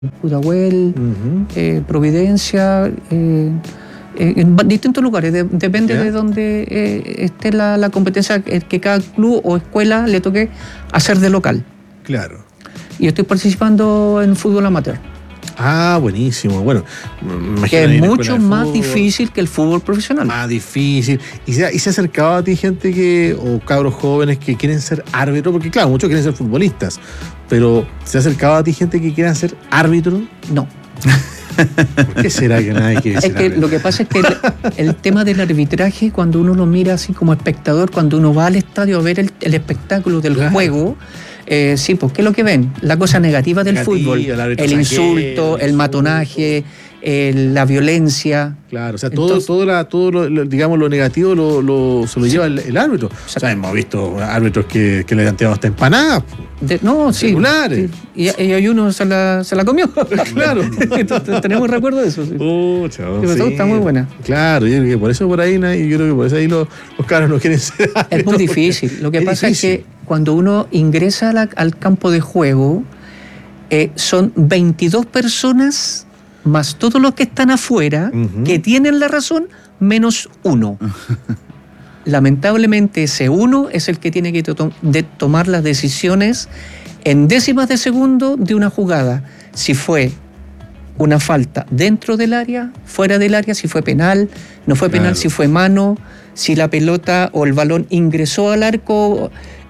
Pudahuel, Providencia, en distintos lugares, depende de dónde esté la competencia que cada club o escuela le toque hacer de local. Claro. Y estoy participando en fútbol amateur. Ah, buenísimo. Bueno, que es mucho más difícil que el fútbol profesional. Más difícil. ¿Y se ha acercado a ti gente o cabros jóvenes que quieren ser árbitros? Porque claro, muchos quieren ser futbolistas, pero ¿se ha acercado a ti gente que quiera ser árbitro? No. ¿Por qué será que nadie quiere ser árbitro? Lo que pasa es que el tema del arbitraje, cuando uno lo mira así como espectador, cuando uno va al estadio a ver el espectáculo del juego, sí, pues ¿qué es lo que ven? La cosa negativa del fútbol, el insulto, el matonaje, la violencia. Claro, o sea, todo lo, digamos, lo negativo se lo lleva el árbitro. O sea, hemos visto árbitros que le han tirado hasta empanadas. Celulares. Sí. Y hay uno se la comió. Claro. Tenemos recuerdo de eso. Sí. Está muy buena. Claro, yo creo que por eso por ahí, yo creo que por eso ahí los cabros no quieren ser árbitros. Es muy difícil. Lo que pasa es que cuando uno ingresa al campo de juego, son 22 personas más todos los que están afuera, que tienen la razón, menos uno. Lamentablemente ese uno es el que tiene que tomar las decisiones en décimas de segundo de una jugada. Si fue una falta dentro del área, fuera del área, si fue penal, no fue penal, si fue mano, si la pelota o el balón ingresó al arco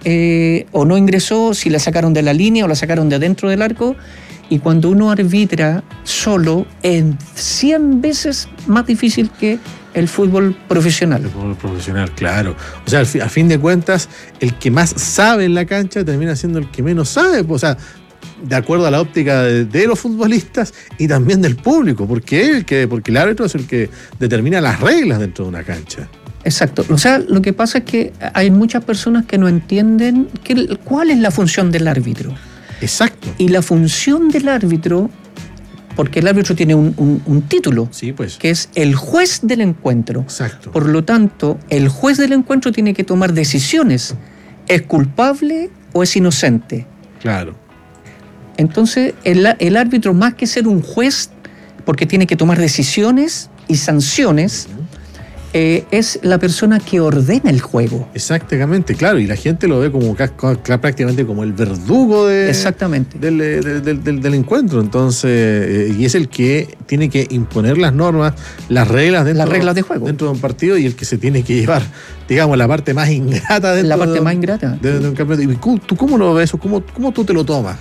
o no ingresó, si la sacaron de la línea o la sacaron de adentro del arco. Y cuando uno arbitra solo, es 100 veces más difícil que el fútbol profesional. El fútbol profesional, claro. O sea, a fin de cuentas, el que más sabe en la cancha termina siendo el que menos sabe. O sea, de acuerdo a la óptica de los futbolistas y también del público, porque el árbitro es el que determina las reglas dentro de una cancha. Exacto. O sea, lo que pasa es que hay muchas personas que no entienden cuál es la función del árbitro. Exacto. Y la función del árbitro, porque el árbitro tiene un título, sí, pues, que es el juez del encuentro. Exacto. Por lo tanto, el juez del encuentro tiene que tomar decisiones. ¿Es culpable o es inocente? Claro. Entonces, el árbitro, más que ser un juez, porque tiene que tomar decisiones y sanciones, es la persona que ordena el juego. Exactamente, claro, y la gente lo ve como prácticamente como el verdugo Exactamente. del encuentro. Entonces, y es el que tiene que imponer las normas, las reglas de juego dentro de un partido, y el que se tiene que llevar, digamos, la parte más ingrata de un campeonato. ¿Y tú cómo lo ves? ¿Cómo tú te lo tomas?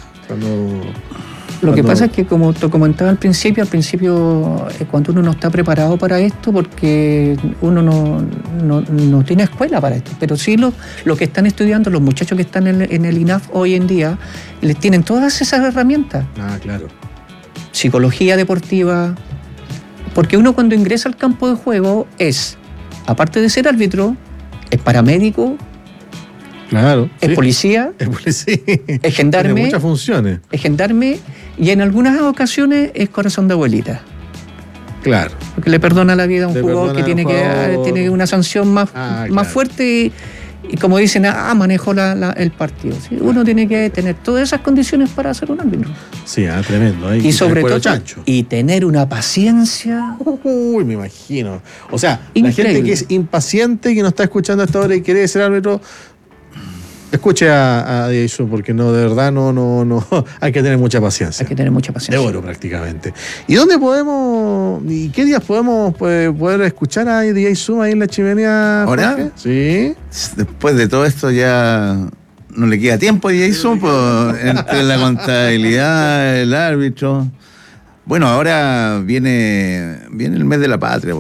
Lo que pasa es que, como te comentaba al principio, cuando uno no está preparado para esto, porque uno no tiene escuela para esto, pero sí los que están estudiando, los muchachos que están en el INAF hoy en día, les tienen todas esas herramientas. Ah, claro. Psicología deportiva, porque uno cuando ingresa al campo de juego aparte de ser árbitro, es paramédico. Claro. Es policía. Es gendarme. Tiene muchas funciones. Es gendarme y en algunas ocasiones es corazón de abuelita. Claro. Porque le perdona la vida a un jugador que tiene una sanción más fuerte y como dicen, manejó el partido. ¿Sí? Uno tiene que tener todas esas condiciones para ser un árbitro. Sí, tremendo. Y sobre todo, y tener una paciencia. Uy, me imagino. O sea, increíble. La gente que es impaciente, que no está escuchando hasta ahora y quiere ser árbitro, escuche a Jason, porque de verdad no hay que tener mucha paciencia. Hay que tener mucha paciencia. De oro, prácticamente. ¿Y dónde y qué días podemos poder escuchar a DJ Zoom ahí en la chimenea? ¿Ahora? Jorge? Sí. Después de todo esto ya no le queda tiempo a DJ Zoom, entre la contabilidad, el árbitro. Bueno, ahora viene el mes de la patria,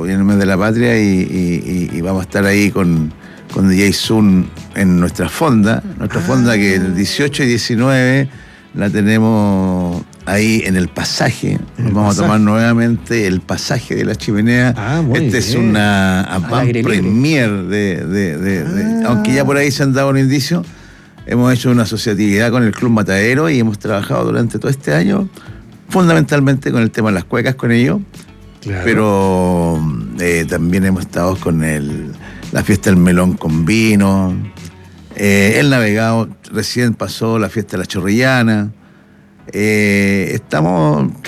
y vamos a estar ahí con DJ Zoom en nuestra fonda. Nuestra fonda que el 18 y 19 la tenemos ahí en el pasaje. Nos vamos a tomar nuevamente el pasaje de la chimenea. Es una avant premier aunque ya por ahí se han dado un indicio. Hemos hecho una asociatividad con el Club Matadero y hemos trabajado durante todo este año fundamentalmente con el tema de las cuecas con ellos. Claro. Pero también hemos estado con la fiesta del melón con vino, el navegado, recién pasó la fiesta de la chorrillana, estamos